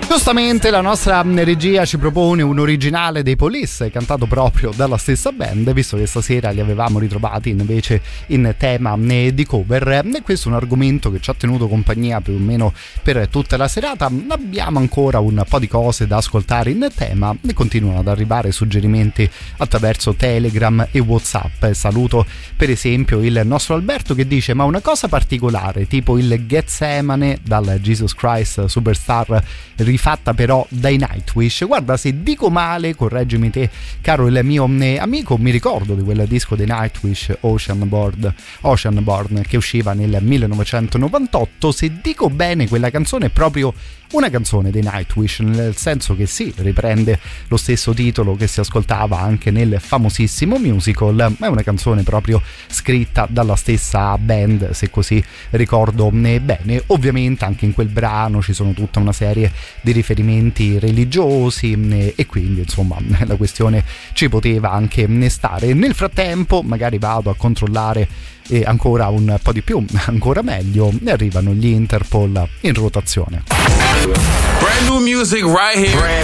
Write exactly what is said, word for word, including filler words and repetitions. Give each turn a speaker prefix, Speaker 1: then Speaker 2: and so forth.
Speaker 1: Giustamente la nostra regia ci propone un originale dei Police cantato proprio dalla stessa band, visto che stasera li avevamo ritrovati invece in tema di cover, e questo è un argomento che ci ha tenuto compagnia più o meno per tutta la serata. Abbiamo ancora un po' di cose da ascoltare in tema e continuano ad arrivare suggerimenti attraverso Telegram e WhatsApp. Saluto per esempio il nostro Alberto che dice: ma una cosa particolare tipo il Gethsemane dal Jesus Christ Superstar rifatta però dai Nightwish. Guarda, se dico male correggimi te caro il mio amico, mi ricordo di quel disco dei Nightwish, Oceanborn, Oceanborn, che usciva nel millenovecentonovantotto. Se dico bene quella canzone è proprio una canzone dei Nightwish, nel senso che sì, riprende lo stesso titolo che si ascoltava anche nel famosissimo musical, ma è una canzone proprio scritta dalla stessa band, se così ricordo bene. Ovviamente anche in quel brano ci sono tutta una serie di riferimenti religiosi e quindi insomma la questione ci poteva anche stare. Nel frattempo magari vado a controllare e ancora un po' di più, ancora meglio, e arrivano gli Interpol in rotazione.
Speaker 2: Brand new music right here. Brand